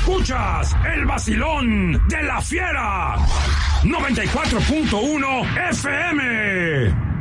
Escuchas el vacilón de La Fiera. 94.1 FM.